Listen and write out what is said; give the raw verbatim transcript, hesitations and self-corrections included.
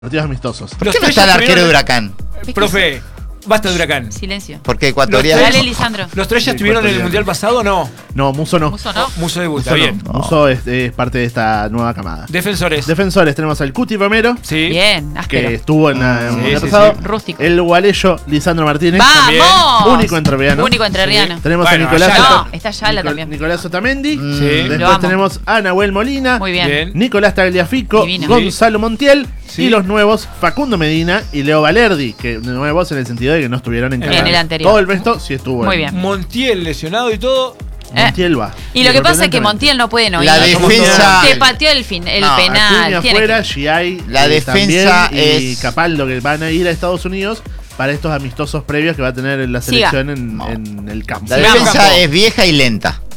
partidos amistosos. ¿Por qué no está el arquero de Huracán? Profe, basta de Huracán. Silencio. Porque ecuatoriano. Dale, Lisandro. ¿Los tres ya estuvieron en el mundial pasado o no? No, Muso no. Muso no. Muso debuta, Muso no. bien. Muso es, es parte de esta nueva camada. Defensores. Defensores tenemos al Cuti Romero, Sí. Bien, áspero. que estuvo en la- en el Sí, mundial sí, pasado. sí. Rústico. El gualeyo Lisandro Martínez. ¡Vamos! Único entrerriano. Único entrerriano. Sí. Tenemos Bueno, a Nicolás. Ayala. No, está Ayala Nico- también. Nicolás Otamendi. Sí. Lo Después amo. tenemos a Nahuel Molina. Muy bien. Bien. Nicolás Tagliafico, Divino. Gonzalo Montiel Sí. y los nuevos Facundo Medina y Leo Valerdi, que nuevos en el sentido de que no estuvieron en En Qatar. el anterior. Todo el resto sí estuvo. Muy en- bien. Montiel lesionado y todo. Montiel va. Y lo que pasa es que Sorprendentemente. Montiel no puede no ir. La defensa- Te pateó el, fin, el No, penal. Acuña tiene afuera, que- Giai La eh, defensa también, y es- capaz lo que van a ir a Estados Unidos para estos amistosos previos que va a tener la Siga. selección en, en el campo. La Sí, defensa campo. es vieja y lenta.